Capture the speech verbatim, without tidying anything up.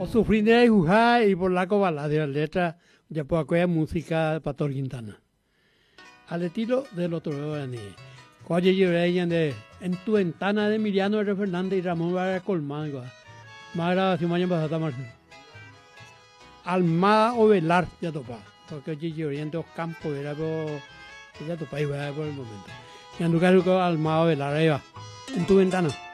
O sufrinde y jujá y por la cobala de la letra ya puedo acoger música Pastor Quintana. Al estilo del otro ni Oye yo de en tu ventana de Emiliano R. Fernández y Ramón Vargas Colmán. Más grabación mañana pasada Marcelo. Almada o velar ya topa. Porque yo en dos campos era por ya topa y por el momento. Y en tu caso Almada o velar ahí va. En tu ventana.